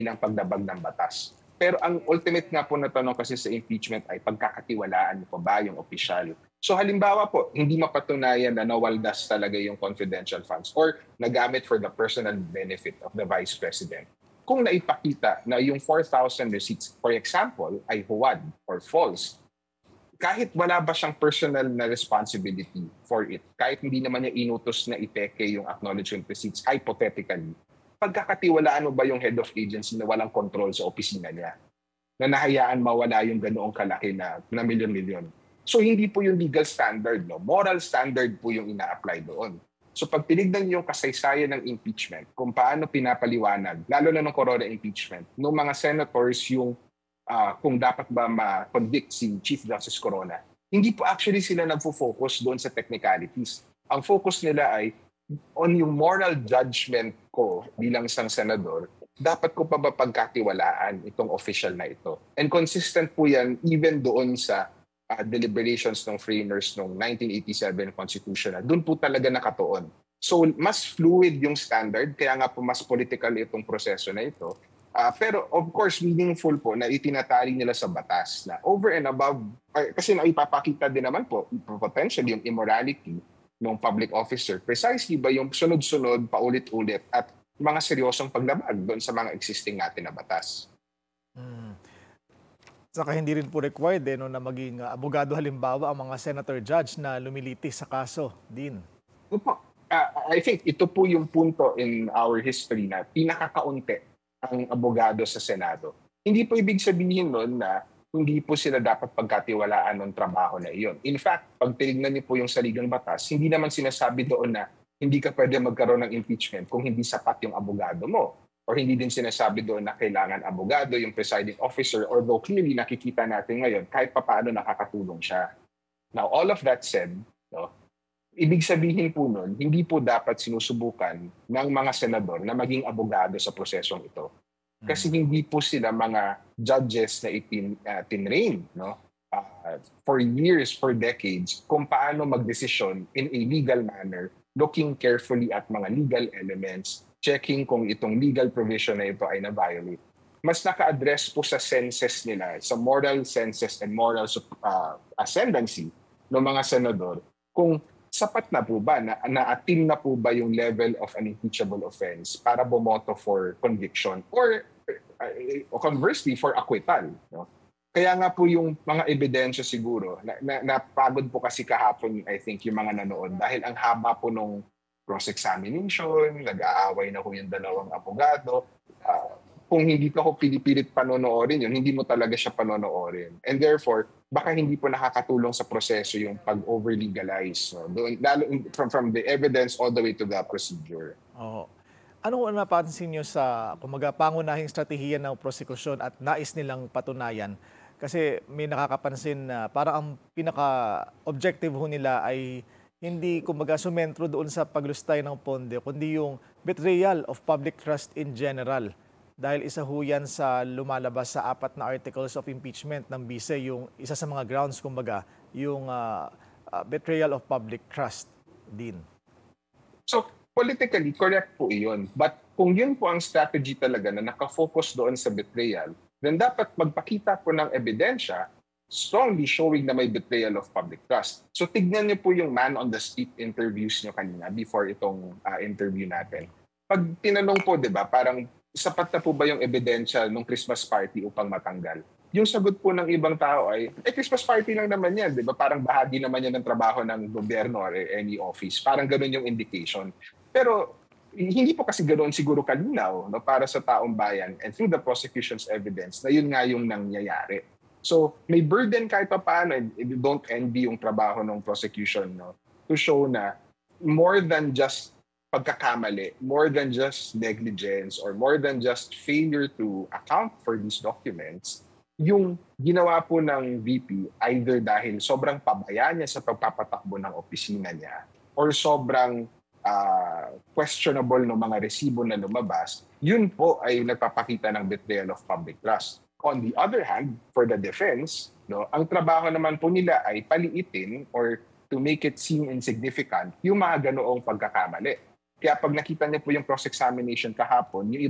ng paglabag ng batas. Pero ang ultimate nga po na tanong kasi sa impeachment ay pagkakatiwalaan mo pa ba yung opisyal. So halimbawa po, hindi mapatunayan na nawaldas talaga yung confidential funds or nagamit for the personal benefit of the Vice President. Kung naipakita na yung 4,000 receipts, for example, ay huwad or false, kahit wala ba siyang personal na responsibility for it, kahit hindi naman niya inutos na ipeke yung acknowledgement receipts, hypothetically, pagkakatiwalaan mo ba yung head of agency na walang control sa opisina niya? Na nahayaan mawala yung ganoong kalaki na milyon-milyon. So hindi po yung legal standard, no? Moral standard po yung ina-apply doon. So pag tinignan niyo yung kasaysayan ng impeachment, kung paano pinapaliwanag, lalo na ng corona impeachment, ng mga senators yung kung dapat ba ma-convict si Chief Justice Corona, hindi po actually sila nagfo-focus doon sa technicalities. Ang focus nila ay on yung moral judgment ko bilang isang senador, dapat ko pa ba pagkatiwalaan itong official na ito? And consistent po yan even doon sa deliberations ng framers ng 1987 Constitution. Doon po talaga nakatuon. So mas fluid yung standard, kaya nga po mas political itong proseso na ito. Pero of course, meaningful po na itinatali nila sa batas na over and above, kasi naipapakita din naman po potentially yung immorality ng public officer. Precisely ba yung sunod-sunod, paulit-ulit at mga seryosong paglabag doon sa mga existing natin na batas. Saka hindi rin po required no, na maging abogado halimbawa ang mga senator judge na lumilitis sa kaso din. Opo. I think ito po yung punto in our history na pinakakaunti ang abogado sa Senado. Hindi po ibig sabihin nun na hindi po sila dapat pagkatiwalaan ng trabaho na iyon. In fact, pag tinignan niyo po yung saligang batas, hindi naman sinasabi doon na hindi ka pwede magkaroon ng impeachment kung hindi sapat yung abogado mo. Or hindi din sinasabi doon na kailangan abogado yung presiding officer, although clearly nakikita natin ngayon kahit papaano nakakatulong siya. Now, all of that said, no, ibig sabihin po nun, hindi po dapat sinusubukan ng mga senador na maging abogado sa prosesong ito. Kasi hindi po sila mga judges na tinrain no? For years, for decades, kung paano magdesisyon in a legal manner, looking carefully at mga legal elements, checking kung itong legal provision na ito ay na-violate. Mas naka-address po sa senses nila, sa moral senses and moral ascendancy ng mga senador, kung sapat na po ba, na-attain na po ba yung level of an impeachable offense para bumoto for conviction or conversely for acquittal. No? Kaya nga po yung mga ebidensya siguro, napagod po kasi kahapon I think yung mga nanood dahil ang haba po nung cross-examination, nag-aaway na po yung dalawang abogado. Kung hindi ka ko pinipilit panonoorin yun, hindi mo talaga siya panonoorin. And therefore, baka hindi po nakakatulong sa proseso yung pag-over-legalize. No? From the evidence all the way to the procedure. Oo. Ano napansin niyo sa kumaga pangunahing estratehiya ng prosekusyon at nais nilang patunayan? Kasi may nakakapansin na parang ang pinaka-objective ho nila ay hindi kumaga sumentro doon sa paglustay ng ponde, kundi yung betrayal of public trust in general. Dahil isa ho yan sa lumalabas sa 4 na articles of impeachment ng BISE, yung isa sa mga grounds kumbaga, yung betrayal of public trust din. So, politically, correct po iyon. But kung yun po ang strategy talaga na nakafocus doon sa betrayal, then dapat magpakita po ng ebidensya strongly showing na may betrayal of public trust. So tignan niyo po yung man on the street interviews niyo kanina before itong interview natin. Pag tinanong po, di ba, parang sapat na po ba yung ebidensya ng Christmas party upang matanggal? Yung sagot po ng ibang tao ay, Christmas party lang naman yan, di ba? Parang bahagi naman yan ng trabaho ng gobyerno or any office. Parang ganun yung indication. Pero hindi po kasi ganoon siguro kalinaw no, para sa taong bayan and through the prosecution's evidence na yun nga yung nangyayari. So may burden kahit pa paano, and don't envy yung trabaho ng prosecution no, to show na more than just pagkakamali, more than just negligence, or more than just failure to account for these documents, yung ginawa po ng VP either dahil sobrang pabaya niya sa pagpapatakbo ng opisina niya or sobrang questionable ng mga resibo na lumabas, yun po ay nagpapakita ng betrayal of public trust. On the other hand, for the defense, no, ang trabaho naman po nila ay paliitin or to make it seem insignificant yung mga ganoong pagkakamali. Kaya pag nakita niyo po yung cross-examination kahapon, yung